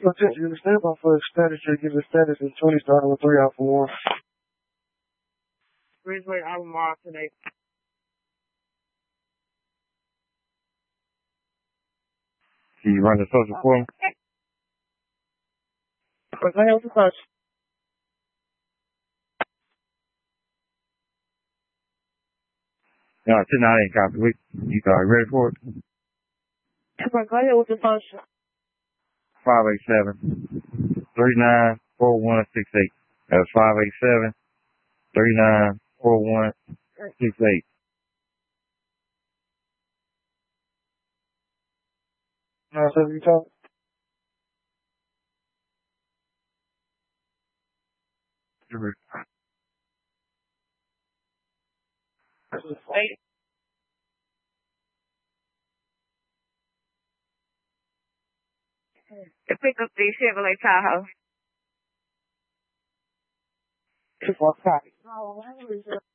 Potentially, the standby for status check gives a status in 20 starting with 3 out for 1. Ridgeway Albemarle today. Can you run the social for me? What's my health touch? No, 1098 copy. You ready for it? Go ahead with the function. 587-394168. That's 587-394168. No, so you talk. Wait. To pick up the Chevrolet Tahoe. 245. Oh,